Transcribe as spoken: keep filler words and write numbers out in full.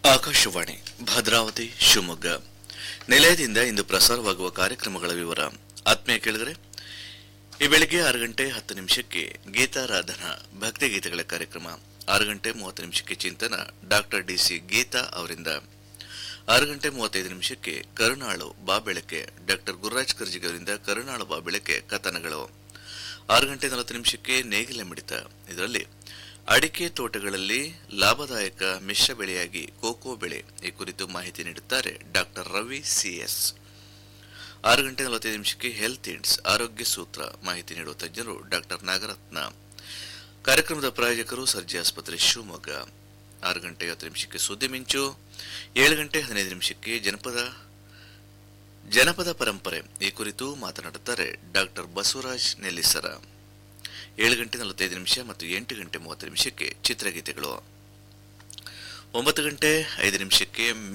ಆಕಾಶವಾಣಿ ಭದ್ರಾವತಿ ಶಿವಮೊಗ್ಗ ನಿಲಯದಿಂದ ಇಂದು ಪ್ರಸಾರವಾಗುವ ಕಾರ್ಯಕ್ರಮಗಳ ವಿವರ. ಆತ್ಮೀಯ ಕೇಳಿದರೆ, ಈ ಬೆಳಿಗ್ಗೆ ಆರು ಗಂಟೆ ಹತ್ತು ನಿಮಿಷಕ್ಕೆ ಗೀತಾರಾಧನಾ ಭಕ್ತಿ ಗೀತೆಗಳ ಕಾರ್ಯಕ್ರಮ. ಆರು ಗಂಟೆ ಮೂವತ್ತು ನಿಮಿಷಕ್ಕೆ ಚಿಂತನ ಡಾಕ್ಟರ್ ಡಿ ಸಿ ಗೀತಾ ಅವರಿಂದ. ಆರು ಗಂಟೆ ಮೂವತ್ತೈದು ನಿಮಿಷಕ್ಕೆ ಕರುಣಾಳು ಬಾಬೆಳಕೆ ಡಾಕ್ಟರ್ ಗುರುರಾಜ್ ಕರ್ಜಿಗೆ ಅವರಿಂದ ಕರುಣಾಳು ಬಾಬೆಳಕೆ ಕಥನಗಳು. ಆರು ಗಂಟೆ ನಲವತ್ತು ನಿಮಿಷಕ್ಕೆ ನೇಗಿಲ ಮಿಡಿತ. ಇದರಲ್ಲಿ ಅಡಿಕೆ ತೋಟಗಳಲ್ಲಿ ಲಾಭದಾಯಕ ಮಿಶ್ರ ಬೆಳೆಯಾಗಿ ಕೋಕೋ ಬೆಳೆ ಈ ಕುರಿತು ಮಾಹಿತಿ ನೀಡುತ್ತಾರೆ ಡಾಕ್ಟರ್ ರವಿ ಸಿಎಸ್. ಆರು ಗಂಟೆ ನಲವತ್ತೈದು ನಿಮಿಷಕ್ಕೆ ಹೆಲ್ತ್ ಇಂಡ್ಸ್ ಆರೋಗ್ಯ ಸೂತ್ರ ಮಾಹಿತಿ ನೀಡುವ ತಜ್ಞರು ಡಾಕ್ಟರ್ ನಾಗರತ್ನ. ಕಾರ್ಯಕ್ರಮದ ಪ್ರಾಯೋಜಕರು ಸರ್ಜಿ ಆಸ್ಪತ್ರೆ ಶಿವಮೊಗ್ಗ. ಆರು ಗಂಟೆ ಐವತ್ತು ನಿಮಿಷಕ್ಕೆ ಸುದ್ದಿ ಮಿಂಚು. ಏಳು ಗಂಟೆ ಹದಿನೈದು ನಿಮಿಷಕ್ಕೆ ಜನಪದ ಜನಪದ ಪರಂಪರೆ ಈ ಕುರಿತು ಮಾತನಾಡುತ್ತಾರೆ ಡಾಕ್ಟರ್ ಬಸವರಾಜ್ ನೆಲ್ಲಿಸರ. ಏಳು ಗಂಟೆ ನಲವತ್ತೈದು ನಿಮಿಷ ಮತ್ತು ಎಂಟು ಗಂಟೆ ಮೂವತ್ತು ನಿಮಿಷಕ್ಕೆ ಚಿತ್ರಗೀತೆಗಳು. ಒಂಬತ್ತು ಗಂಟೆ ಐದು ನಿಮಿಷಕ್ಕೆ